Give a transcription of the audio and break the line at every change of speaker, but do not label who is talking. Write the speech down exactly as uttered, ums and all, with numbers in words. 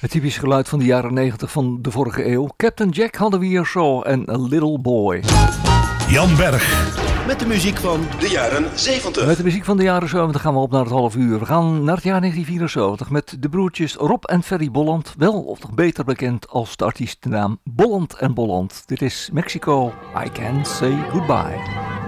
Het typische geluid van de jaren negentig van de vorige eeuw. Captain Jack hadden we hier zo en A Little Boy.
Jan Berg.
Met de muziek van
de jaren zeventig.
Met de muziek van de jaren zeventig gaan we op naar het half uur. We gaan naar het jaar negentien vierenzeventig met de broertjes Rob en Ferry Bolland. Wel of nog beter bekend als de artiestennaam Bolland en Bolland. Dit is Mexico, I Can't Say Goodbye.